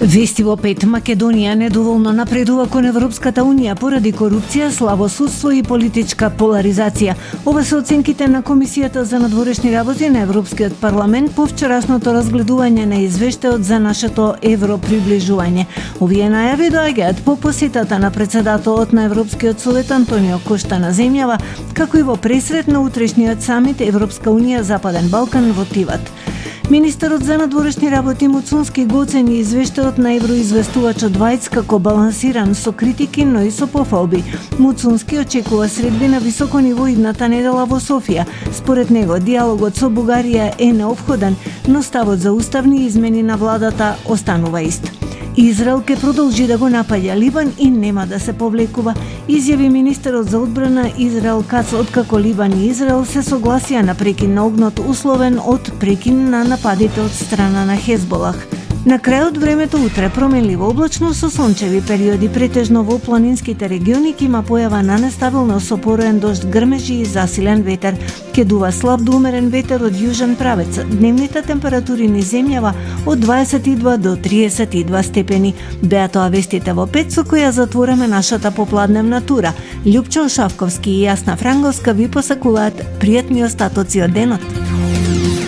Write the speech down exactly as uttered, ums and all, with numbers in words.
Вести во пет, Македонија недоволно напредува кон Европската унија поради корупција, слабо судство и политичка поларизација. Ова се оценките на Комисијата за надворешни работи на Европскиот парламент по вчерашното разгледување на извештајот за нашето европриближување. Овие најави доаѓаат по посетата на председателот на Европскиот совет Антонио Кошта на земјава, како и во пресрет на утрешниот самит Европска унија Западен Балкан во Тиват. Министерот за надворешни работи Муцунски го оцени извештајот на евроизвестувачот Вајц како балансиран со критики, но и со пофалби. Муцунски очекува средби на високо ниво идната недела во Софија. Според него, диалогот со Бугарија е неопходен, но ставот за уставни измени на владата останува ист. Израел ке продолжи да го напаѓа Либан и нема да се повлекува, изјави министерот за одбрана Израел Кац, откако Либан и Израел се согласија на прекин на огнот условен од прекин на нападите од страна на Хезболах. На крајот времето утре променливо облачно со сончеви периоди, претежно во планинските региони ќе има појава на нестабилно со пороен дожд, грмежи и засилен ветер. Ке дува слаб до умерен ветер од јужен правец. Дневните температури низ земјава од дваесет и два до триесет и два степени. Беа тоа вестите во пет со која затвораме нашата попладневна тура. Љупчо Шавковски и Јасна Франговска ви посакуваат пријатни остатоци од денот.